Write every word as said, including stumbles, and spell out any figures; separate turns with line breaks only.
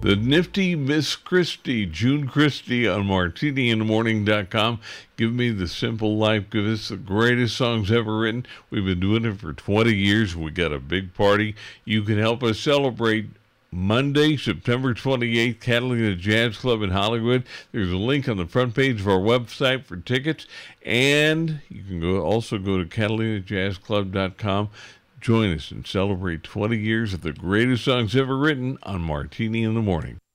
The nifty Miss Christie, June Christie on martini in the morning dot com. Give me the simple life. Give us the greatest songs ever written. We've been doing it for twenty years. We got a big party. You can help us celebrate Monday, September twenty-eighth, Catalina Jazz Club in Hollywood. There's a link on the front page of our website for tickets. And you can go also go to catalina jazz club dot com. Join us and celebrate twenty years of the greatest songs ever written on Martini in the Morning.